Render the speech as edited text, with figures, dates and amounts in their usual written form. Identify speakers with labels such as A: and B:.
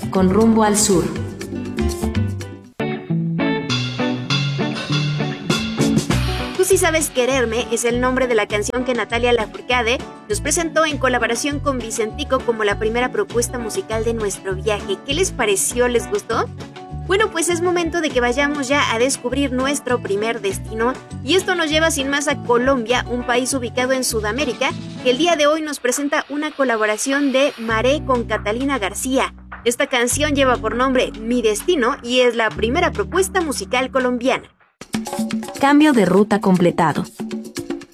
A: con rumbo al sur.
B: Tú sí sabes quererme es el nombre de la canción que Natalia Lafourcade nos presentó en colaboración con Vicentico como la primera propuesta musical de nuestro viaje. ¿Qué les pareció? ¿Les gustó? Bueno, pues es momento de que vayamos ya a descubrir nuestro primer destino, y esto nos lleva sin más a Colombia, un país ubicado en Sudamérica, que el día de hoy nos presenta una colaboración de Maré con Catalina García. Esta canción lleva por nombre Mi Destino y es la primera propuesta musical colombiana.
A: Cambio de ruta completado.